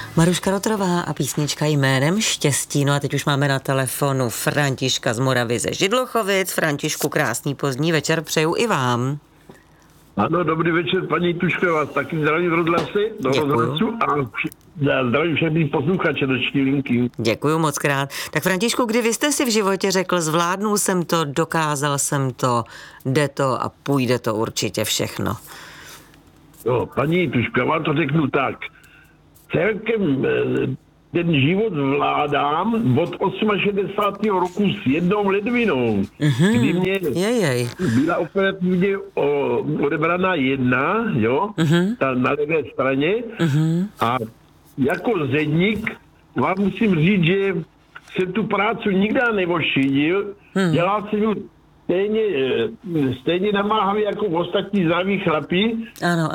Maruška Rotrová a písnička Jménem štěstí. No a teď už máme na telefonu Františka z Moravy ze Židlochovic. Františku, krásný pozdní večer přeju i vám. Ano, dobrý večer, paní Tušková, vás taky zdravím v rozhlase, do rozhlasu a zdravím všechny posluchače do Štílinky. Děkuju moc krát. Tak Františku, kdy vy jste si v životě řekl, zvládnul jsem to, dokázal jsem to, jde to a půjde to určitě všechno? No, paní Tušková, vám to řeknu tak. Celkem ten život zvládám od 68. roku s jednou ledvinou, kdy mě byla operativně odebraná jedna, jo, ta na levé straně a jako zedník vám musím říct, že jsem tu práci nikdy neošidil, dělal jsem ji stejně namáhavě jako ostatní zdraví chlapi, ano.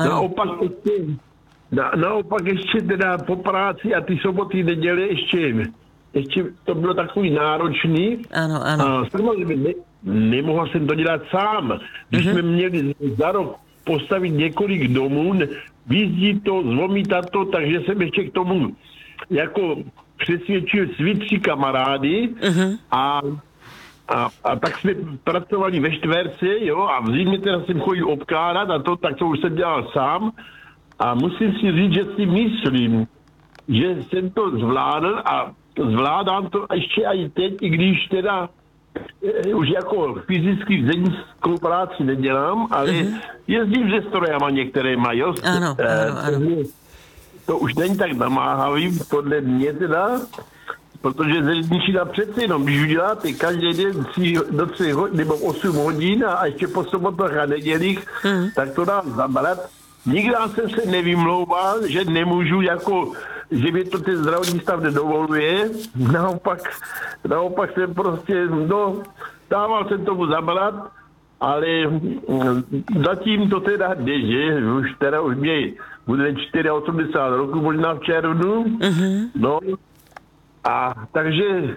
Naopak ještě teda po práci a ty soboty, neděle ještě to bylo takový náročný. Ano. A samozřejmě nemohl jsem to dělat sám. Když jsme měli za rok postavit několik domů, vyzdít to, zlomítat to, takže jsem ještě k tomu jako přesvědčil svý 3 kamarády a tak jsme pracovali ve čtverce, jo, a v zimě teda jsem chodil obkládat a to, tak to už jsem dělal sám. A musím si říct, že si myslím, že jsem to zvládl a zvládám to ještě i teď, i když teda už jako fyzicky zednickou práci nedělám, ale jezdím se strojama některýma, jo. Ano. To už není tak namáhavý, podle mě teda, protože zedničina přece jenom, když uděláte každý den 3 hodin nebo 8 hodin a ještě po sobotách a nedělích, tak to dám zabrat. Nikdy jsem se nevymlouval, že nemůžu, jako, že mi to ten zdravotní stav nedovoluje. Naopak jsem prostě, dával jsem tomu zabrat, ale zatím to teda jde, že? Už mě bude 84 roku, možná v červnu. No, a takže,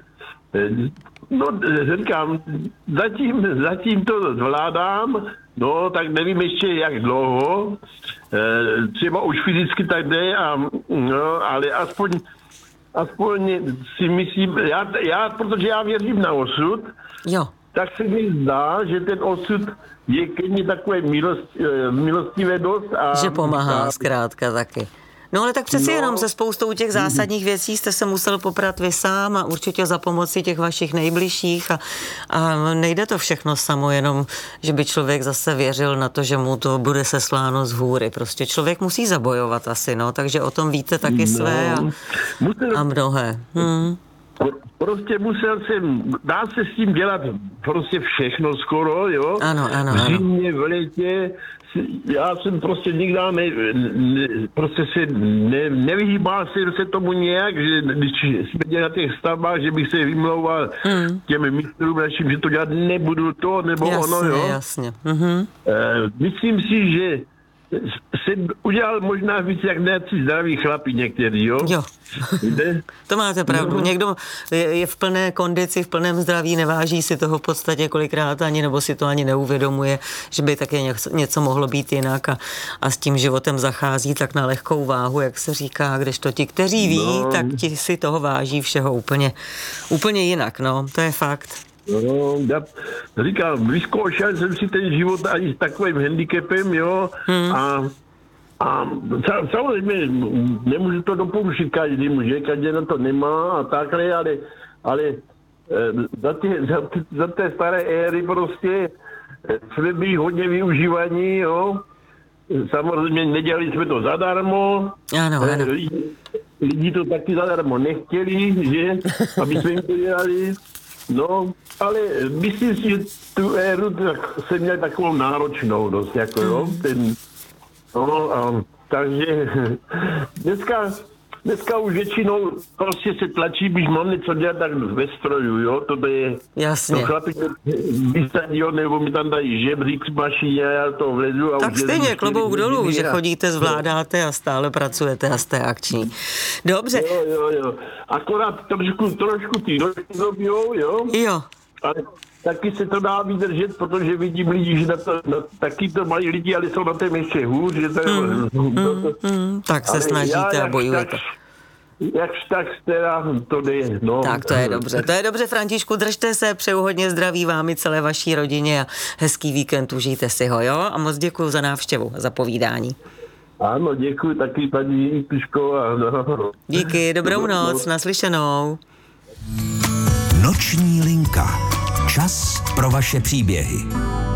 říkám, zatím to zvládám, no, tak nevím ještě jak dlouho, třeba už fyzicky tak jde, ale aspoň si myslím, protože já věřím na osud, jo. Tak se mi zdá, že ten osud je ke mně takové milostivé dost. Že pomáhá zkrátka taky. No ale tak přeci jenom se spoustou těch zásadních věcí jste se musel poprat vy sám a určitě za pomoci těch vašich nejbližších a nejde to všechno samo, jenom, že by člověk zase věřil na to, že mu to bude sesláno z hůry. Prostě člověk musí zabojovat asi, takže o tom víte taky své a mnohé. Prostě musel jsem, dá se s tím dělat prostě všechno skoro, jo. Ano. V zimě, v létě, já jsem prostě nikdy nevyhýbal jsem se tomu nějak, že když jsme dělali na těch stavbách, že bych se vymlouval těm mistrům našim, že to dělat nebudu to, nebo ono, jo. Jasně. Myslím si, že jsem udělal možná víc jak nějací zdraví chlapi některý, jo? Jo, to máte pravdu. Někdo je v plné kondici, v plném zdraví, neváží si toho v podstatě kolikrát ani, nebo si to ani neuvědomuje, že by také něco mohlo být jinak a s tím životem zachází tak na lehkou váhu, jak se říká, kdežto ti, kteří ví, tak ti si toho váží všeho úplně jinak, to je fakt. No, já říkám, vyzkoušel jsem si ten život ani s takovým handicapem, jo, a samozřejmě nemůžu to dopouštět každému, že každý na to nemá a takhle, ale za té staré éry prostě jsme byli hodně využívaní, jo. Samozřejmě nedělali jsme to zadarmo. Ano. Lidi to taky zadarmo nechtěli, že, aby jsme jim to dělali. No, ale myslím si, že tu éru tak jsem měl takovou náročnou dost, jako jo, takže dneska už většinou prostě se tlačí, když mám něco dělat, tak ve stroju, jo, to je... Jasně. To chlapi vysadí, nebo mi tam dají žebřík z mašíně, já to vlezu a... Tak stejně, klobouk dolů, že chodíte, zvládáte a stále pracujete a jste akční. Dobře. Jo. Akorát trošku ty nožky dobijou, jo? Jo. Ale taky se to dá vydržet, protože vidím lidi, že taky to mají lidi, ale jsou na tom ještě hůř, že to tak se snažíte a bojujete. jakž tak teda to jde, no. Tak to je dobře, Františku, držte se, přeju hodně zdraví vám i celé vaší rodině a hezký víkend, užijte si ho, jo? A moc děkuji za návštěvu, za povídání. Ano, děkuji taky paní Pišková. No. Díky, dobrou noc, naslyšenou. Noční linka. Čas pro vaše příběhy.